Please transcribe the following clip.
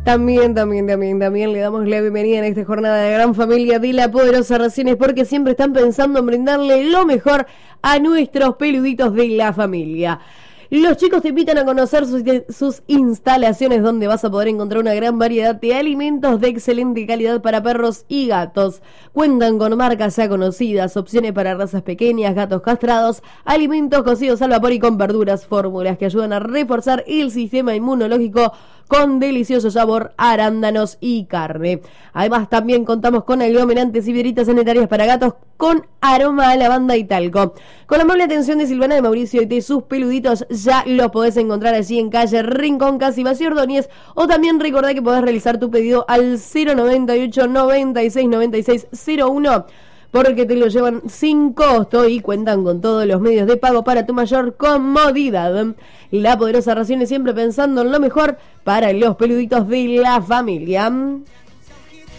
También le damos la bienvenida en esta jornada de Gran Familia de La Poderosa Raciones, porque siempre están pensando en brindarle lo mejor a nuestros peluditos de la familia. Los chicos te invitan a conocer sus instalaciones, donde vas a poder encontrar una gran variedad de alimentos de excelente calidad para perros y gatos. Cuentan con marcas ya conocidas, opciones para razas pequeñas, gatos castrados, alimentos cocidos al vapor y con verduras, fórmulas que ayudan a reforzar el sistema inmunológico con delicioso sabor, arándanos y carne. Además, también contamos con aglomerantes y piedritas sanitarias para gatos con aroma a lavanda y talco. Con la amable atención de Silvana, de Mauricio y de sus peluditos, ya los podés encontrar allí en calle Rincón, Casi Vacío Ordóñez, o también recordá que podés realizar tu pedido al 098 96 96 01, porque te lo llevan sin costo y cuentan con todos los medios de pago para tu mayor comodidad. La Poderosa Raciones, siempre pensando en lo mejor para los peluditos de la familia.